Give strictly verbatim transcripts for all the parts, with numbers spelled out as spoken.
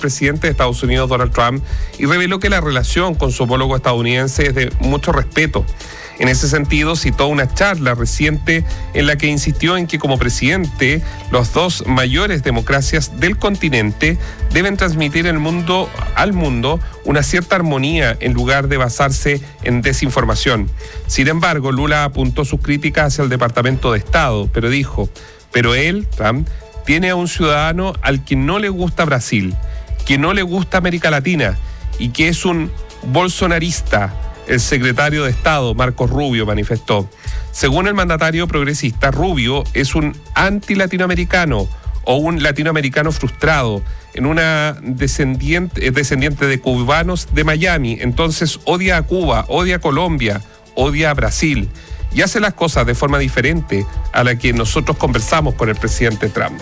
presidente de Estados Unidos, Donald Trump, y reveló que la relación con su homólogo estadounidense es de mucho respeto. En ese sentido, citó una charla reciente en la que insistió en que como presidente, las dos mayores democracias del continente deben transmitir el mundo, al mundo una cierta armonía en lugar de basarse en desinformación. Sin embargo, Lula apuntó sus críticas hacia el Departamento de Estado, pero dijo, pero él, Trump, tiene a un ciudadano al que no le gusta Brasil, que no le gusta América Latina y que es un bolsonarista. El secretario de Estado, Marco Rubio, manifestó. Según el mandatario progresista, Rubio es un anti-latinoamericano o un latinoamericano frustrado, en una descendiente, descendiente de cubanos de Miami. Entonces odia a Cuba, odia a Colombia, odia a Brasil y hace las cosas de forma diferente a la que nosotros conversamos con el presidente Trump.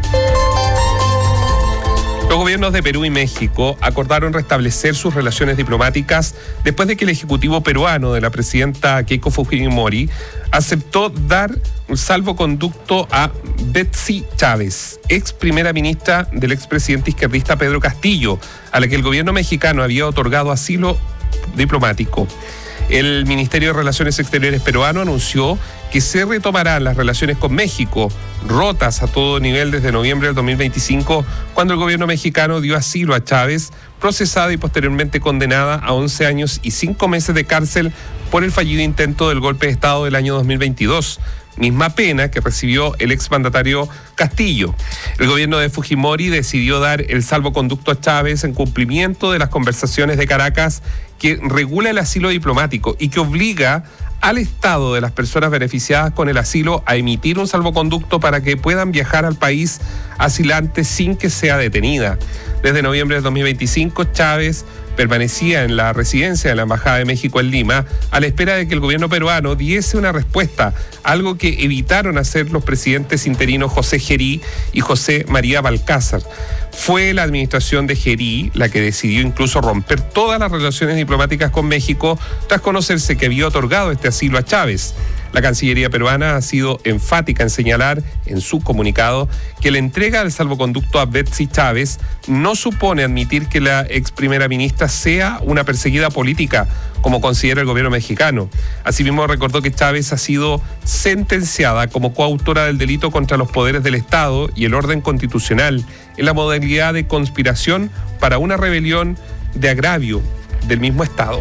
Los gobiernos de Perú y México acordaron restablecer sus relaciones diplomáticas después de que el ejecutivo peruano de la presidenta Keiko Fujimori aceptó dar un salvoconducto a Betsy Chávez, ex primera ministra del expresidente izquierdista Pedro Castillo, a la que el gobierno mexicano había otorgado asilo diplomático. El Ministerio de Relaciones Exteriores peruano anunció que se retomarán las relaciones con México, rotas a todo nivel desde noviembre del dos mil veinticinco, cuando el gobierno mexicano dio asilo a Chávez, procesada y posteriormente condenada a once años y cinco meses de cárcel por el fallido intento del golpe de Estado del año dos mil veintidós. Misma pena que recibió el exmandatario Castillo. El gobierno de Fujimori decidió dar el salvoconducto a Chávez en cumplimiento de las conversaciones de Caracas que regula el asilo diplomático y que obliga al Estado de las personas beneficiadas con el asilo a emitir un salvoconducto para que puedan viajar al país asilante sin que sea detenida. Desde noviembre de dos mil veinticinco, Chávez permanecía en la residencia de la Embajada de México en Lima a la espera de que el gobierno peruano diese una respuesta, algo que evitaron hacer los presidentes interinos José Gerí y José María Balcázar. Fue la administración de Gerí la que decidió incluso romper todas las relaciones diplomáticas con México tras conocerse que había otorgado este asilo a Chávez. La Cancillería peruana ha sido enfática en señalar en su comunicado que la entrega del salvoconducto a Betsy Chávez no supone admitir que la ex primera ministra sea una perseguida política, como considera el gobierno mexicano. Asimismo, recordó que Chávez ha sido sentenciada como coautora del delito contra los poderes del Estado y el orden constitucional en la modalidad de conspiración para una rebelión de agravio del mismo Estado.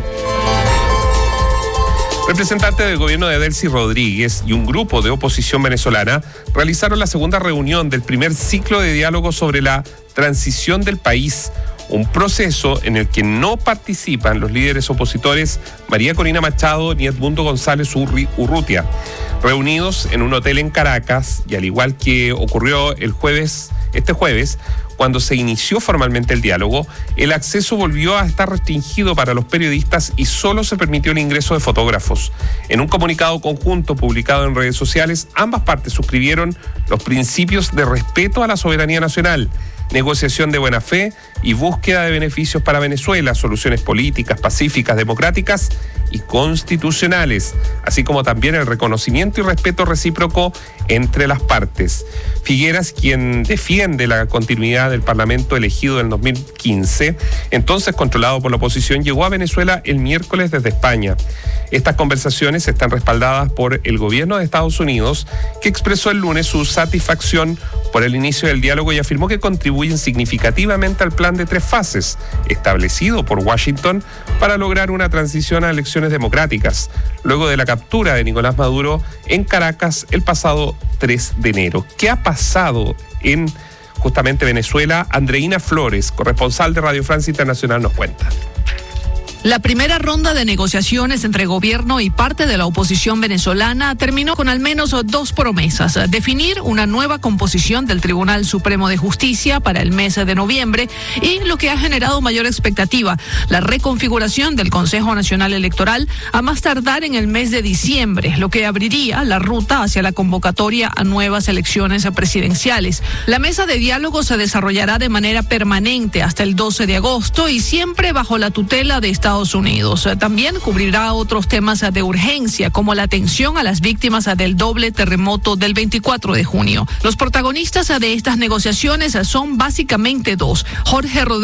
Representantes del gobierno de Delcy Rodríguez y un grupo de oposición venezolana realizaron la segunda reunión del primer ciclo de diálogo sobre la transición del país, un proceso en el que no participan los líderes opositores María Corina Machado ni Edmundo González Urrutia. Reunidos en un hotel en Caracas, y al igual que ocurrió el jueves, este jueves, cuando se inició formalmente el diálogo, el acceso volvió a estar restringido para los periodistas y solo se permitió el ingreso de fotógrafos. En un comunicado conjunto publicado en redes sociales, ambas partes suscribieron los principios de respeto a la soberanía nacional, negociación de buena fe y búsqueda de beneficios para Venezuela, soluciones políticas, pacíficas, democráticas y constitucionales, así como también el reconocimiento y respeto recíproco entre las partes. Figueras, quien defiende la continuidad del Parlamento elegido en dos mil quince, entonces controlado por la oposición, llegó a Venezuela el miércoles desde España. Estas conversaciones están respaldadas por el gobierno de Estados Unidos, que expresó el lunes su satisfacción por el inicio del diálogo y afirmó que contribuyen significativamente al plan de tres fases establecido por Washington para lograr una transición a elecciones democráticas, luego de la captura de Nicolás Maduro en Caracas el pasado tres de enero. ¿Qué ha pasado en justamente Venezuela? Andreina Flores, corresponsal de Radio Francia Internacional, nos cuenta. La primera ronda de negociaciones entre gobierno y parte de la oposición venezolana terminó con al menos dos promesas: definir una nueva composición del Tribunal Supremo de Justicia para el mes de noviembre y, lo que ha generado mayor expectativa, la reconfiguración del Consejo Nacional Electoral a más tardar en el mes de diciembre, lo que abriría la ruta hacia la convocatoria a nuevas elecciones presidenciales. La mesa de diálogo se desarrollará de manera permanente hasta el doce de agosto y siempre bajo la tutela de Estados Unidos. También cubrirá otros temas de urgencia, como la atención a las víctimas del doble terremoto del veinticuatro de junio. Los protagonistas de estas negociaciones son básicamente dos: Jorge Rodríguez